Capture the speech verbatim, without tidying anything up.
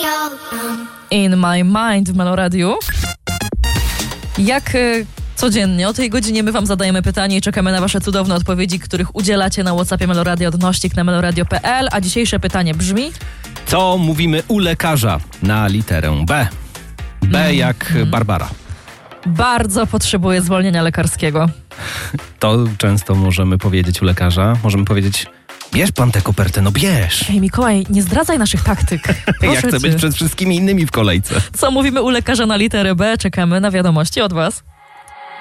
In My Mind w Meloradiu. Jak y, codziennie o tej godzinie my wam zadajemy pytanie i czekamy na wasze cudowne odpowiedzi, których udzielacie na WhatsAppie Meloradio odnośnik na meloradio kropka p l. A dzisiejsze pytanie brzmi: co mówimy u lekarza na literę B? B mm. jak mm. Barbara. Bardzo potrzebuję zwolnienia lekarskiego. To często możemy powiedzieć u lekarza. Możemy powiedzieć: bierz pan tę kopertę, no bierz. Ej, Mikołaj, nie zdradzaj naszych taktyk. Ja chcę cię być przed wszystkimi innymi w kolejce. Co mówimy u lekarza na literę B? Czekamy na wiadomości od was.